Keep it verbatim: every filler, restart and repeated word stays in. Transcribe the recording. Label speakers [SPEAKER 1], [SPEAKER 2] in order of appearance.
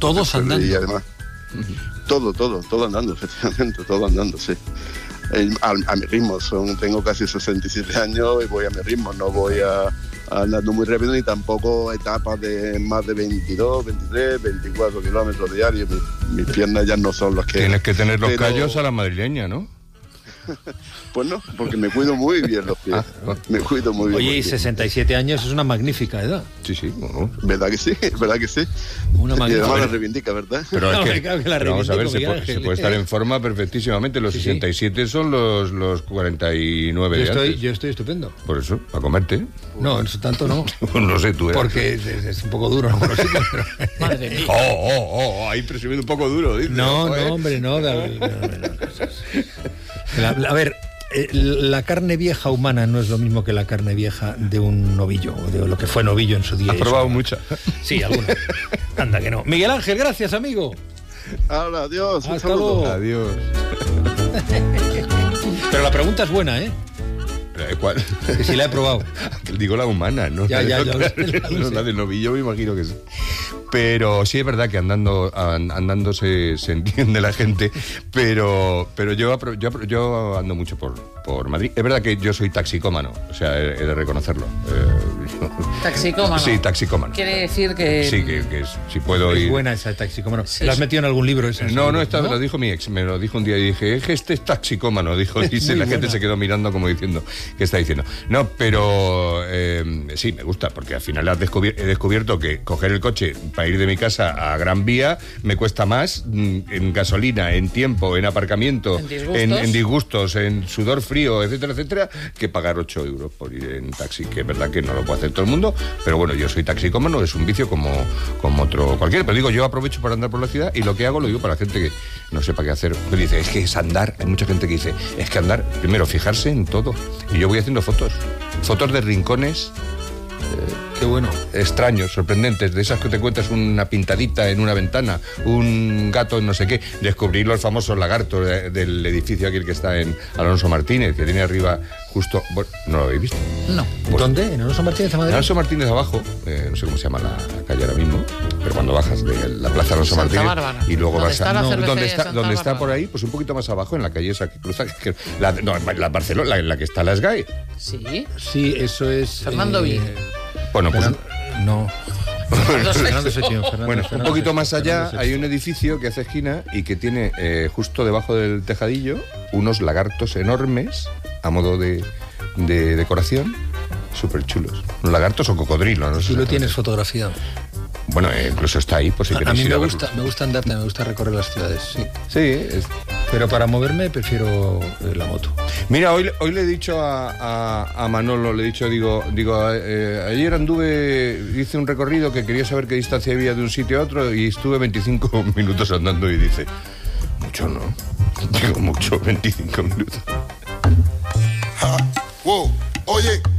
[SPEAKER 1] Todos andando.
[SPEAKER 2] Y además, todo, todo, todo andando, efectivamente, todo andando, sí. El, a, a mi ritmo, son, tengo casi sesenta y siete años y voy a mi ritmo, no voy a, a andando muy rápido ni tampoco etapas de más de veintidós, veintitrés, veinticuatro kilómetros diarios. Mis, mis piernas ya no son las que...
[SPEAKER 3] Tienes que tener los
[SPEAKER 2] pero...
[SPEAKER 3] callos a la madrileña, ¿no?
[SPEAKER 2] Pues no, porque me cuido muy bien los pies. Ah, me cuido muy bien.
[SPEAKER 1] Oye, y sesenta y siete años es una magnífica edad.
[SPEAKER 3] Sí, sí. Bueno.
[SPEAKER 2] ¿Verdad que sí? ¿Verdad que sí?
[SPEAKER 1] Una magnífica.
[SPEAKER 2] Y además la reivindica, ¿verdad?
[SPEAKER 3] Pero es
[SPEAKER 1] no,
[SPEAKER 3] que,
[SPEAKER 1] claro que la
[SPEAKER 3] pero vamos a ver, se puede, se puede estar en forma perfectísimamente. Los sí, sesenta y siete sí. son los, los cuarenta y nueve
[SPEAKER 1] yo
[SPEAKER 3] de
[SPEAKER 1] estoy,
[SPEAKER 3] antes.
[SPEAKER 1] Yo estoy estupendo.
[SPEAKER 3] Por eso, a comerte.
[SPEAKER 1] No, eso tanto no.
[SPEAKER 3] No sé, tú eres.
[SPEAKER 1] Porque es, es un poco duro, ¿no? Pero...
[SPEAKER 3] Madre mía. Oh, oh, oh, ahí presumiendo un poco duro, dice.
[SPEAKER 1] No, no, no, hombre, no. David, no, no, no. La, la, a ver... La carne vieja humana no es lo mismo que la carne vieja de un novillo, o de lo que fue novillo en su día.
[SPEAKER 3] ¿Has probado mucha?
[SPEAKER 1] Sí, alguna. Anda que no. Miguel Ángel, gracias, amigo.
[SPEAKER 2] Ahora, adiós.
[SPEAKER 1] Hasta luego.
[SPEAKER 3] Adiós.
[SPEAKER 1] Pero la pregunta es buena, ¿eh?
[SPEAKER 3] ¿Cuál?
[SPEAKER 1] Que si la he probado.
[SPEAKER 3] Digo la humana, ¿no?
[SPEAKER 1] Ya, ya, ya.
[SPEAKER 3] La,
[SPEAKER 1] ya,
[SPEAKER 3] la, la del novillo me imagino que sí. Pero sí es verdad que andando andando se, se entiende la gente, pero pero yo yo, yo ando mucho por, por Madrid. Es verdad que yo soy taxicómano, o sea, he, he de reconocerlo. Eh,
[SPEAKER 4] ¿Taxicómano?
[SPEAKER 3] Sí, taxicómano.
[SPEAKER 4] Quiere decir que...
[SPEAKER 3] Sí, que, que si puedo ir...
[SPEAKER 1] Es buena esa taxicómano. Sí. ¿La has metido en algún libro? Esa,
[SPEAKER 3] no, no, esta
[SPEAKER 1] ¿no?
[SPEAKER 3] me lo dijo mi ex, me lo dijo un día y dije, es que este es taxicómano, dijo, y la buena. Gente se quedó mirando como diciendo, ¿qué está diciendo? No, pero eh, sí, me gusta, porque al final he descubierto, he descubierto que coger el coche para ir de mi casa a Gran Vía me cuesta más en gasolina, en tiempo, en aparcamiento,
[SPEAKER 4] en disgustos,
[SPEAKER 3] en, en, disgustos, en sudor frío, etcétera, etcétera, que pagar ocho euros por ir en taxi, que es verdad que no lo puede hacer todo el mundo, pero bueno, yo soy taxicómano, es un vicio como, como otro cualquiera, pero digo, yo aprovecho para andar por la ciudad y lo que hago lo digo para la gente que no sepa qué hacer, me dice, es que es andar, hay mucha gente que dice, es que andar, primero, fijarse en todo, y yo voy haciendo fotos, fotos de rincones,
[SPEAKER 1] Eh, qué bueno.
[SPEAKER 3] Extraños, sorprendentes, de esas que te encuentras una pintadita en una ventana, un gato en no sé qué. Descubrí los famosos lagartos de, del edificio aquí que está en Alonso Martínez, que tiene arriba justo... Bueno, ¿no lo habéis visto?
[SPEAKER 4] No.
[SPEAKER 3] Pues,
[SPEAKER 1] ¿dónde? ¿En Alonso Martínez de Madrid?
[SPEAKER 3] En Alonso Martínez abajo, eh, no sé cómo se llama la calle ahora mismo, pero cuando bajas de la plaza Alonso
[SPEAKER 4] Santa
[SPEAKER 3] Martínez
[SPEAKER 4] Bárbara.
[SPEAKER 3] y luego
[SPEAKER 4] ¿Dónde
[SPEAKER 3] vas
[SPEAKER 4] está
[SPEAKER 3] a...
[SPEAKER 4] la
[SPEAKER 3] No,
[SPEAKER 4] cervecería
[SPEAKER 3] ¿dónde está,
[SPEAKER 4] Santa
[SPEAKER 3] dónde está
[SPEAKER 4] Bárbara?
[SPEAKER 3] por ahí? Pues un poquito más abajo, en la calle esa que cruza... Que, la, no, la Barcelona, la, la que está la S G A E.
[SPEAKER 4] Sí.
[SPEAKER 1] Sí, eso es...
[SPEAKER 4] Fernando
[SPEAKER 1] eh,
[SPEAKER 4] Villa.
[SPEAKER 3] Bueno, pues...
[SPEAKER 1] Fernando, no...
[SPEAKER 4] Fernando
[SPEAKER 1] Setién, Fernando,
[SPEAKER 3] bueno,
[SPEAKER 1] Fernando
[SPEAKER 3] un poquito
[SPEAKER 1] Setién,
[SPEAKER 3] más allá
[SPEAKER 1] Fernando
[SPEAKER 3] hay un edificio que hace esquina y que tiene eh, justo debajo del tejadillo unos lagartos enormes a modo de, de decoración, súper chulos. Lagartos o cocodrilos, no sé.
[SPEAKER 1] Tú lo tienes fotografiado.
[SPEAKER 3] Bueno, eh, incluso está ahí por si
[SPEAKER 1] A,
[SPEAKER 3] queréis
[SPEAKER 1] a mí
[SPEAKER 3] ir
[SPEAKER 1] me
[SPEAKER 3] a
[SPEAKER 1] gusta,
[SPEAKER 3] verlo.
[SPEAKER 1] me gusta andar, me gusta recorrer las ciudades, sí.
[SPEAKER 3] Sí, es...
[SPEAKER 1] Pero para moverme prefiero eh, la moto.
[SPEAKER 3] Mira, hoy, hoy le he dicho a, a, a Manolo, le he dicho, digo, digo eh, ayer anduve, hice un recorrido que quería saber qué distancia había de un sitio a otro y estuve veinticinco minutos andando y dice, mucho no, digo mucho, veinticinco minutos.
[SPEAKER 5] Ah, wow, oye.